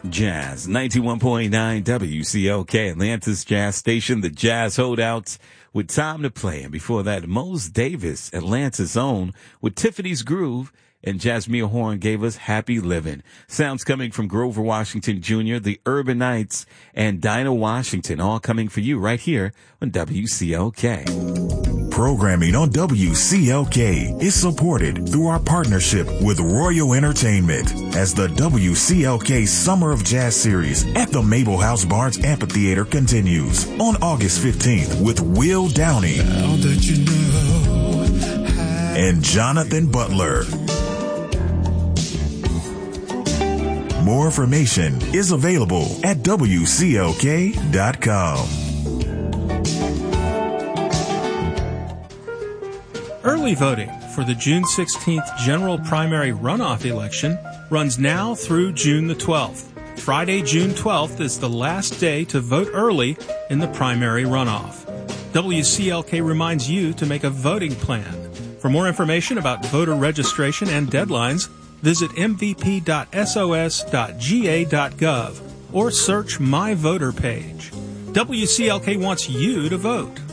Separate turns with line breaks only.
Jazz 91.9 WCLK, Atlanta's Jazz Station, the Jazz Holdouts with Time to Play. And before that, Mose Davis, Atlanta's own, with Tiffany's Groove. And Jasmine Horn gave us Happy Living. Sounds coming from Grover Washington Jr., the Urban Knights, and Dinah Washington, all coming for you right here on WCLK.
Programming on WCLK is supported through our partnership with Royal Entertainment as the WCLK Summer of Jazz Series at the Mabel House Barnes Amphitheater continues on August 15th with Will Downey and Jonathan Butler. More information is available at WCLK.com.
Early voting for the June 16th general primary runoff election runs now through June the 12th. Friday, June 12th is the last day to vote early in the primary runoff. WCLK reminds you to make a voting plan. For more information about voter registration and deadlines, visit mvp.sos.ga.gov or search My Voter page. WCLK wants you to vote.